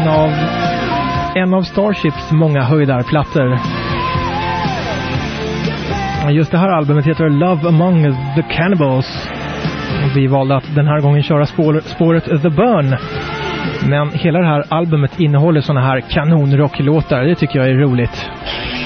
en av Starships många höjdarplattor. Just det här albumet heter Love Among the Cannibals. Vi valde att den här gången köra spåret The Burn. Men hela det här albumet innehåller såna här kanonrocklåtar. Det tycker jag är roligt.